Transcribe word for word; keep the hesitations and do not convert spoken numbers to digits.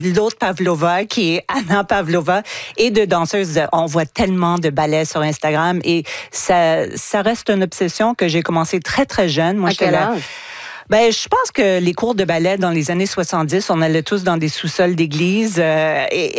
l'autre Pavlova, qui est Anna Pavlova, et de danseuses. On voit tellement de ballets sur Instagram et ça, ça reste une obsession que j'ai commencé très, très jeune. Moi, à quel là, âge? Ben, je pense que les cours de ballet dans les années soixante-dix, on allait tous dans des sous-sols d'église euh, et